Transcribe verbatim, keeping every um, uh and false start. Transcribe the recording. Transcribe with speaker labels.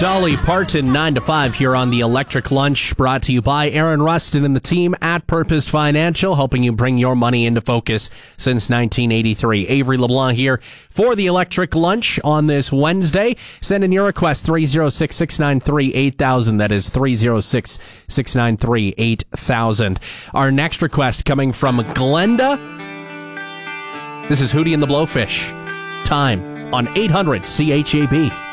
Speaker 1: Dolly Parton, nine to five here on the Electric Lunch, brought to you by Aaron Rustin and the team at Purposed Financial, helping you bring your money into focus since nineteen eighty-three. Avery LeBlanc here for the Electric Lunch on this Wednesday. Send in your request, three oh six, six nine three, eight thousand. That is three oh six, six nine three, eight thousand. Our next request coming from Glenda. This is Hootie and the Blowfish. Time on eight hundred C H A B.